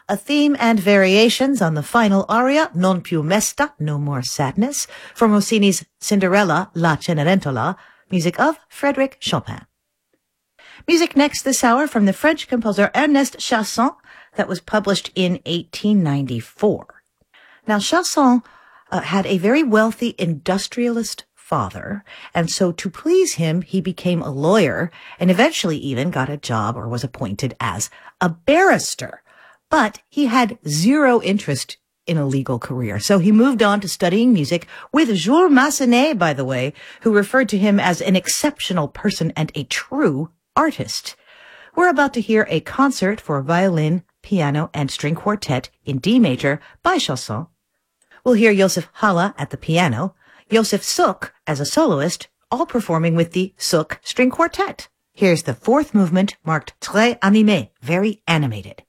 a theme and variations on the final aria, Non più mesta, No More Sadness, from Rossini's Cinderella, La Cenerentola, music of Frédéric Chopin. Music next this hour from the French composer Ernest Chausson that was published in 1894. Now, Chausson had a very wealthy industrialist father, and so to please him, he became a lawyer and eventually even got a job or was appointed as a barrister. But he had zero interest in a legal career, so he moved on to studying music with Jules Massenet, by the way, who referred to him as an exceptional person and a true artist. We're about to hear a concert for violin, piano, and string quartet in D major by Chausson. We'll hear Joseph Halle at the piano, Joseph Suk as a soloist, all performing with the Suk String Quartet. Here's the fourth movement marked très animé, very animated.